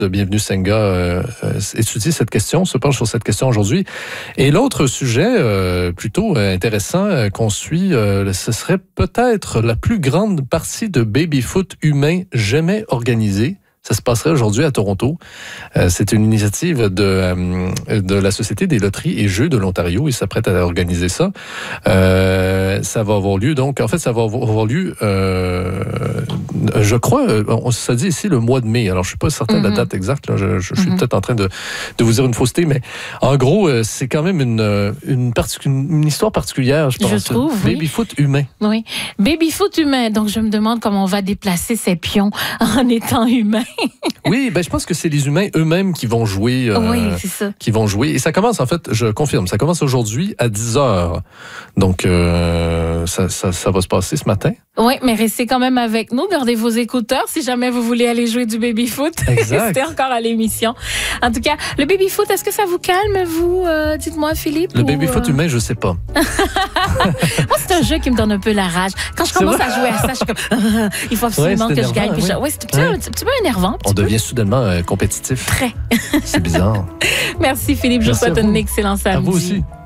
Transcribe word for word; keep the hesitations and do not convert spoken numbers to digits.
de Bienvenue Senga euh, euh, étudie cette question, se penche sur cette question aujourd'hui. Et l'autre sujet euh, plutôt intéressant euh, qu'on suit, euh, ce serait peut-être la plus grande partie de baby-foot humain jamais organisée. Ça se passerait aujourd'hui à Toronto. Euh, c'est une initiative de, euh, de la Société des loteries et jeux de l'Ontario. Ils s'apprêtent à organiser ça. Euh, ça va avoir lieu, donc, en fait, ça va avoir lieu, euh, je crois, on, ça dit ici le mois de mai. Alors, je suis pas certain mm-hmm. de la date exacte. Là. Je, je, je suis mm-hmm. peut-être en train de, de vous dire une fausseté, mais en gros, c'est quand même une, une, partic- une histoire particulière, je pense. Je trouve, oui. Baby-foot humain. Oui, baby-foot humain. Donc, je me demande comment on va déplacer ces pions en étant humain. Oui, ben je pense que c'est les humains eux-mêmes qui vont jouer. Euh, oui, c'est ça. Qui vont jouer. Et ça commence, en fait, je confirme, ça commence aujourd'hui à dix heures. Donc, euh, ça, ça, ça va se passer ce matin. Oui, mais restez quand même avec nous. Gardez vos écouteurs si jamais vous voulez aller jouer du baby-foot. Exact. Restez encore à l'émission. En tout cas, le baby-foot, est-ce que ça vous calme, vous? Euh, dites-moi, Philippe. Le ou, baby-foot euh... humain, je sais pas. Moi, c'est un jeu qui me donne un peu la rage. Quand je commence à jouer à ça, je suis comme, il faut absolument ouais, que je gagne. Puis oui. je... ouais, c'est un petit, ouais. un petit peu énervant. On devient soudainement euh, compétitif. Très. C'est bizarre. Merci Philippe, je vous souhaite un excellent samedi. À vous aussi.